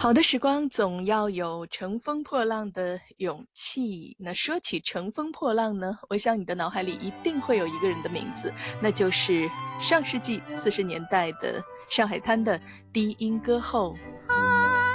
好的时光总要有乘风破浪的勇气。那说起乘风破浪呢，我想你的脑海里一定会有一个人的名字，那就是上世纪40年代的上海滩的低音歌后